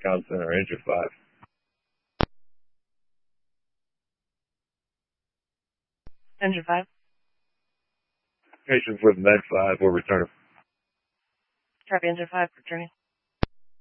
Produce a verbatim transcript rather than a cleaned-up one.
Comm Center, engine five. Engine five. Patients with med five will return. Copy, engine five, returning.